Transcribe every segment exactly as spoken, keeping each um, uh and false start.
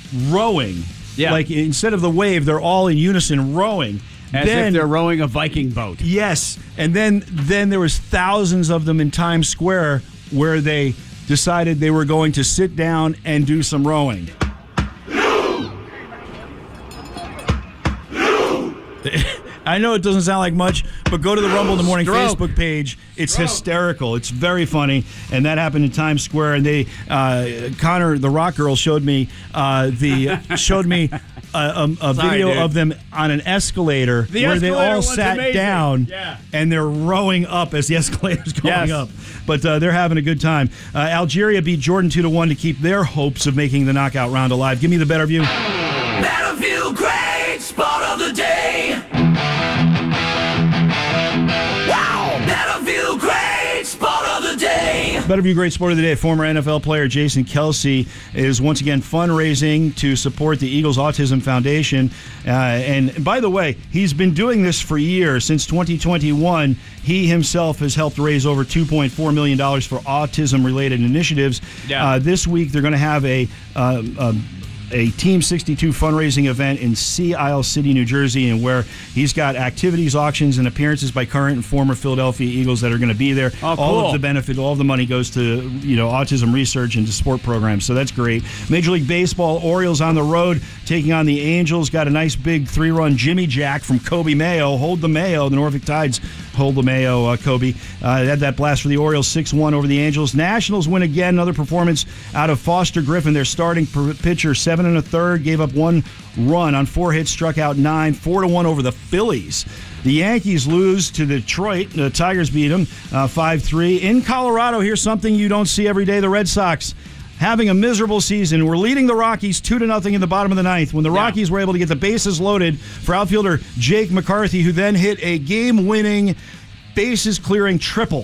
rowing. Yeah. Like instead of the wave, they're all in unison rowing. As then, if they're rowing a Viking boat. Yes. And then then there was thousands of them in Times Square where they decided they were going to sit down and do some rowing. I know it doesn't sound like much, but go to the Rumble in the Morning Stroke. Facebook page. It's Stroke. hysterical. It's very funny, and that happened in Times Square. And they, uh, Connor, the rock girl, showed me uh, the showed me a, a, a Sorry, video dude. of them on an escalator The where they escalator all one's sat amazing. down Yeah. and they're rowing up as the escalator's going Yes. up. But uh, they're having a good time. Uh, Algeria beat Jordan two to one to keep their hopes of making the knockout round alive. Give me the better view. Better View, great spot of the day. Wow! Better View, great spot of the day. Better View Great Sport of the Day. Former N F L player Jason Kelsey is once again fundraising to support the Eagles Autism Foundation. Uh, and by the way, he's been doing this for years. Since twenty twenty-one, he himself has helped raise over two point four million dollars for autism-related initiatives. Yeah. Uh, this week, they're going to have a... Uh, um, a Team sixty-two fundraising event in Sea Isle City, New Jersey, and where he's got activities, auctions, and appearances by current and former Philadelphia Eagles that are going to be there. Oh, all cool. of the benefit, all of the money goes to, you know, autism research and to sport programs, so that's great. Major League Baseball, Orioles on the road taking on the Angels. Got a nice big three-run Jimmy Jack from Kobe Mayo. Hold the Mayo. The Norfolk Tides hold the Mayo, uh, Kobe. Uh, had that blast for the Orioles, six one over the Angels. Nationals win again. Another performance out of Foster Griffin, their starting per- pitcher, seven and a third, gave up one run on four hits, struck out nine, four to one over the Phillies. The Yankees lose to Detroit. The Tigers beat them uh, five three. In Colorado, here's something you don't see every day. The Red Sox having a miserable season. We're leading the Rockies two to nothing in the bottom of the ninth when the Yeah. Rockies were able to get the bases loaded for outfielder Jake McCarthy, who then hit a game-winning, bases-clearing triple.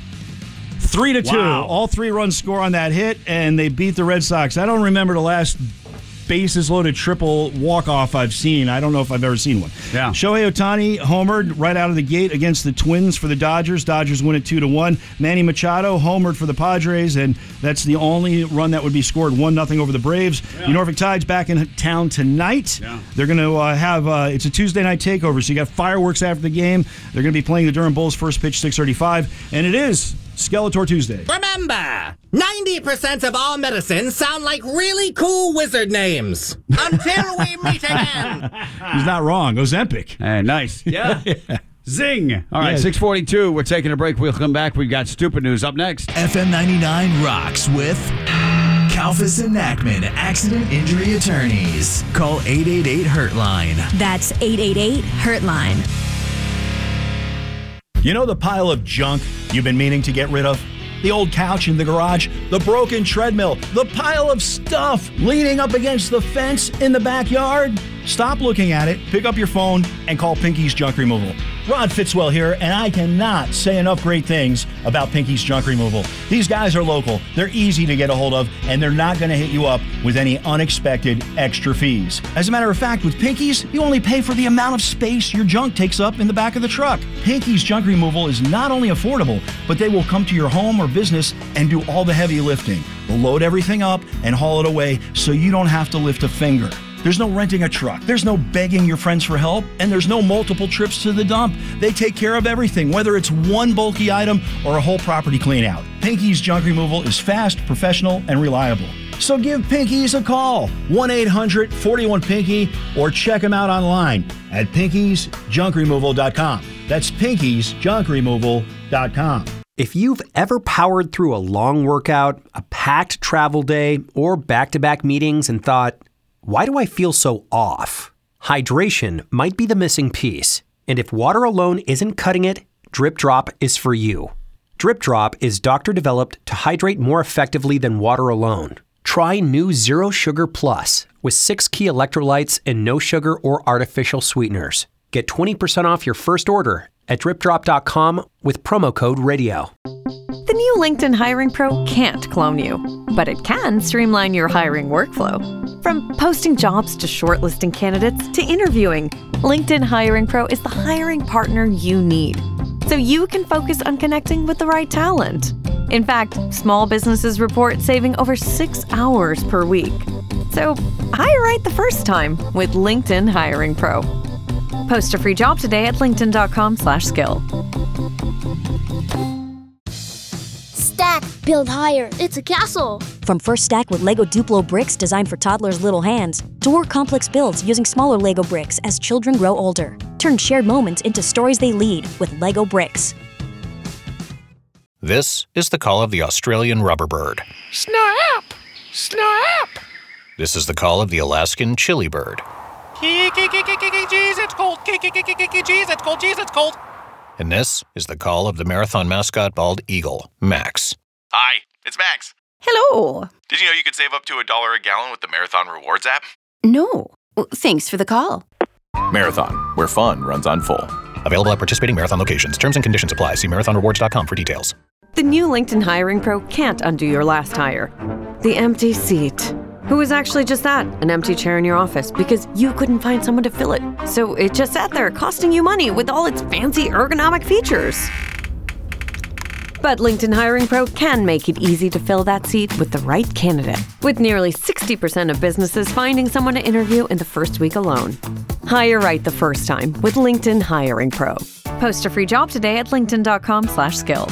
Three to two. Wow. All three runs score on that hit, and they beat the Red Sox. I don't remember the last bases-loaded triple walk-off I've seen. I don't know if I've ever seen one. Yeah. Shohei Ohtani homered right out of the gate against the Twins for the Dodgers. Dodgers win it two to one. Manny Machado homered for the Padres, and that's the only run that would be scored one nothing over the Braves. Yeah. The Norfolk Tides back in town tonight. Yeah. They're going to uh, have uh, it's a Tuesday night takeover, so you got fireworks after the game. They're going to be playing the Durham Bulls. First pitch six thirty-five, and it is Skeletor Tuesday. Remember, ninety percent of all medicines sound like really cool wizard names. Until we meet again. He's not wrong. Ozempic. Hey, nice. Yeah. Zing. All right, Yeah. six forty-two. We're taking a break. We'll come back. We've got stupid news up next. F M ninety-nine rocks with Kalfas and Nachman Accident Injury Attorneys. Call eight eight eight Hurtline. That's eight eight eight Hurtline. You know the pile of junk you've been meaning to get rid of? The old couch in the garage, the broken treadmill, the pile of stuff leaning up against the fence in the backyard? Stop looking at it, pick up your phone, and call Pinky's Junk Removal. Rod Fitzwell here, and I cannot say enough great things about Pinky's Junk Removal. These guys are local, they're easy to get a hold of, and they're not going to hit you up with any unexpected extra fees. As a matter of fact, with Pinky's, you only pay for the amount of space your junk takes up in the back of the truck. Pinky's Junk Removal is not only affordable, but they will come to your home or business and do all the heavy lifting. They'll load everything up and haul it away so you don't have to lift a finger. There's no renting a truck. There's no begging your friends for help. And there's no multiple trips to the dump. They take care of everything, whether it's one bulky item or a whole property clean out. Pinky's Junk Removal is fast, professional, and reliable. So give Pinky's a call, one eight hundred forty-one Pinky, or check them out online at pinkies junk removal dot com. That's pinkies junk removal dot com. If you've ever powered through a long workout, a packed travel day, or back-to-back meetings and thought, why do I feel so off? Hydration might be the missing piece. And if water alone isn't cutting it, Drip Drop is for you. Drip Drop is doctor-developed to hydrate more effectively than water alone. Try new Zero Sugar Plus with six key electrolytes and no sugar or artificial sweeteners. Get twenty percent off your first order at drip drop dot com with promo code radio. The new LinkedIn Hiring Pro can't clone you, but it can streamline your hiring workflow. From posting jobs to shortlisting candidates to interviewing, LinkedIn Hiring Pro is the hiring partner you need, so you can focus on connecting with the right talent. In fact, small businesses report saving over six hours per week. So hire right the first time with LinkedIn Hiring Pro. Post a free job today at linkedin.com slash skill. Stack, build higher. It's a castle. From First Stack with Lego Duplo bricks designed for toddlers' little hands, to more complex builds using smaller Lego bricks as children grow older. Turn shared moments into stories they lead with Lego bricks. This is the call of the Australian rubber bird. Snap! Snap! This is the call of the Alaskan chili bird. Jeez, it's cold. Jeez, it's cold. Jeez, it's cold. And this is the call of the marathon mascot bald eagle, Max. Hi, it's Max. Hello. Did you know you could save up to a dollar a gallon with the Marathon Rewards app? No. Well, thanks for the call. Marathon, where fun runs on full. Available at participating Marathon locations. Terms and conditions apply. See marathon rewards dot com for details. The new LinkedIn Hiring Pro can't undo your last hire. The empty seat. Who is actually just that, an empty chair in your office because you couldn't find someone to fill it. So it just sat there costing you money with all its fancy ergonomic features. But LinkedIn Hiring Pro can make it easy to fill that seat with the right candidate, with nearly sixty percent of businesses finding someone to interview in the first week alone. Hire right the first time with LinkedIn Hiring Pro. Post a free job today at linkedin.com slash skill.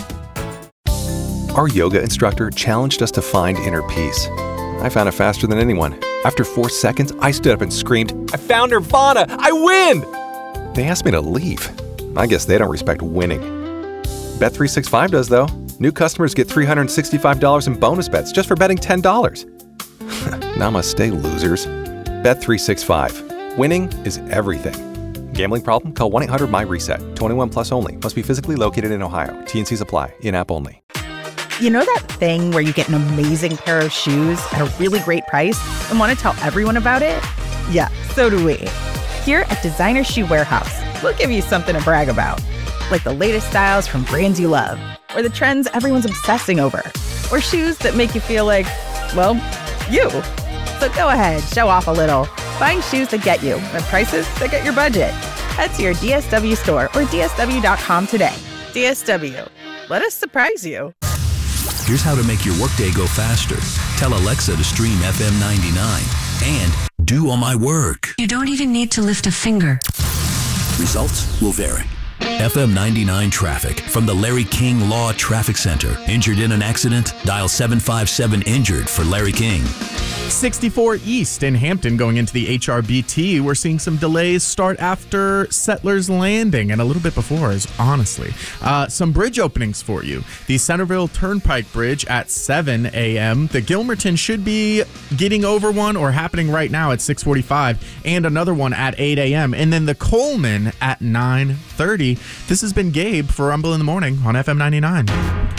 Our yoga instructor challenged us to find inner peace. I found it faster than anyone. After four seconds, I stood up and screamed, "I found Nirvana! I win!" They asked me to leave. I guess they don't respect winning. Bet three sixty-five does, though. New customers get three hundred sixty-five dollars in bonus bets just for betting ten dollars. Namaste, losers. Bet three sixty-five. Winning is everything. Gambling problem? Call one eight hundred my reset. twenty-one plus only. Must be physically located in Ohio. T N Cs apply. In-app only. You know that thing where you get an amazing pair of shoes at a really great price and want to tell everyone about it? Yeah, so do we. Here at Designer Shoe Warehouse, we'll give you something to brag about. Like the latest styles from brands you love, or the trends everyone's obsessing over, or shoes that make you feel like, well, you. So go ahead, show off a little. Find shoes that get you at prices that get your budget. Head to your D S W store or D S W dot com today. D S W. Let us surprise you. Here's how to make your workday go faster. Tell Alexa to stream F M ninety-nine and do all my work. You don't even need to lift a finger. Results will vary. F M ninety-nine traffic from the Larry King Law Traffic Center. Injured in an accident? Dial seven five seven injured for Larry King. sixty-four East in Hampton going into the H R B T. We're seeing some delays start after Settlers Landing and a little bit before, honestly. Uh, some bridge openings for you. The Centerville Turnpike Bridge at seven a.m. The Gilmerton should be getting over one or happening right now at six forty-five, and another one at eight a.m. And then the Coleman at nine thirty. This has been Gabe for Rumble in the Morning on F M ninety-nine.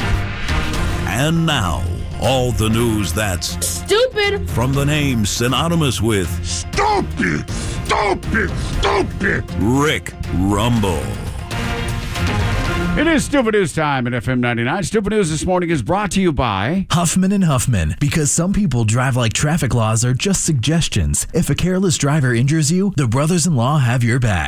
And now, all the news that's stupid from the name synonymous with stupid, stupid, stupid. Rick Rumble. It is Stupid News time at F M ninety-nine. Stupid News this morning is brought to you by Huffman and Huffman. Because some people drive like traffic laws are just suggestions. If a careless driver injures you, the brothers-in-law have your back.